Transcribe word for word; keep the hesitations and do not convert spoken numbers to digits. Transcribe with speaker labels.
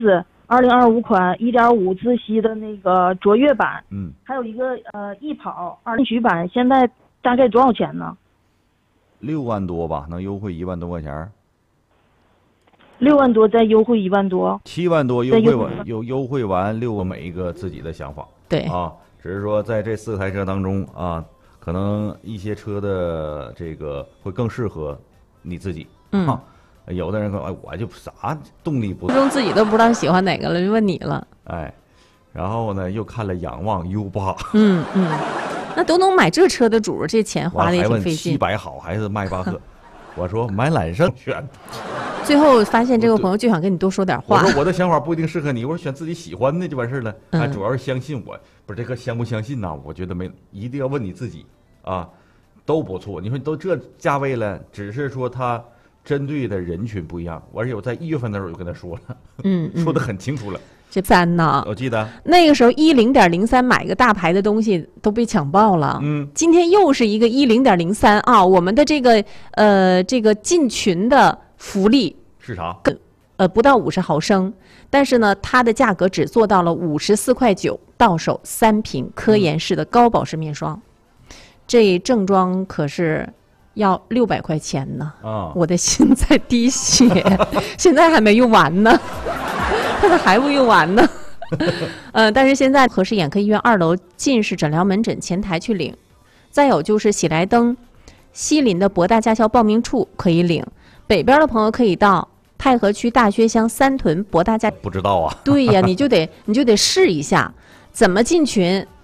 Speaker 1: 四二零二五款一点五自吸的那个卓越版，
Speaker 2: 嗯，
Speaker 1: 还有一个呃易跑二零曲版，现在大概多少钱呢？
Speaker 2: 六万多吧，能优惠一万多块钱。
Speaker 1: 六万多再优惠一万多，
Speaker 2: 七万多优惠完优优惠完六个每一个自己的想法。
Speaker 3: 对
Speaker 2: 啊，只是说在这四台车当中啊，可能一些车的这个会更适合你自己。
Speaker 3: 嗯，
Speaker 2: 啊、有的人说哎，我就啥动力不，
Speaker 3: 最终自己都不知道喜欢哪个了，就问你了。
Speaker 2: 哎，然后呢又看了仰望 U 八，
Speaker 3: 嗯嗯，那都能买这车的主，这钱花的也挺费劲。
Speaker 2: 七百好还是迈巴赫？我说买揽胜选。
Speaker 3: 最后发现这个朋友就想跟你多说点话。
Speaker 2: 我说我的想法不一定适合你，我说选自己喜欢的就完事了。啊，主要是相信我，不是这个相不相信呐？我觉得没，一定要问你自己啊，都不错。你说都这价位了，只是说它针对的人群不一样。而且我在一月份的时候我就跟他说了，
Speaker 3: 嗯，嗯
Speaker 2: 说的很清楚了。
Speaker 3: 这三呢？
Speaker 2: 我记得
Speaker 3: 那个时候一零点零三买个大牌的东西都被抢爆了。
Speaker 2: 嗯，
Speaker 3: 今天又是一个一零点零三啊，我们的这个呃这个进群的福利。
Speaker 2: 是啥？
Speaker 3: 呃，不到五十毫升，但是呢，它的价格只做到了五十四块九，到手三瓶科颜氏的高保湿面霜，嗯、这正装可是要六百块钱呢。
Speaker 2: 啊，
Speaker 3: 我的心在滴血，现在还没用完呢，它还不用完呢。呃，但是现在和氏眼科医院二楼近视诊疗门诊前台去领，再有就是喜来登西林的博大驾校报名处可以领。北边的朋友可以到太和区大薛乡三屯博大驾，
Speaker 2: 不知道啊？
Speaker 3: 对呀，你就得你就得试一下怎么进群，